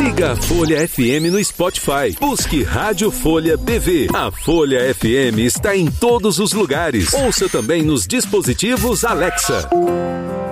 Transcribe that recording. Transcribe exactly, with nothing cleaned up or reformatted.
Siga a Folha F M no Spotify. Busque Rádio Folha B V. A Folha F M está em todos os lugares. Ouça também nos dispositivos Alexa.